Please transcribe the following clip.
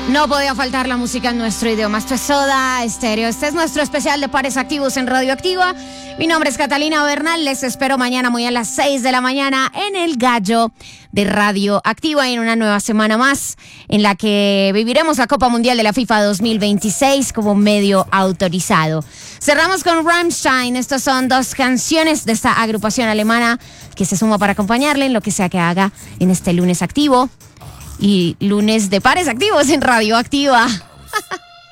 No podía faltar la música en nuestro idioma. Esto es Soda Stereo. Este es nuestro especial de pares activos en Radioactiva. Mi nombre es Catalina Bernal. Les espero mañana muy a las 6 de la mañana en El Gallo de Radioactiva y en una nueva semana más en la que viviremos la Copa Mundial de la FIFA 2026 como medio autorizado. Cerramos con Rammstein. Estas son dos canciones de esta agrupación alemana que se suma para acompañarle en lo que sea que haga en este lunes activo. Y lunes de pares activos en Radioactiva.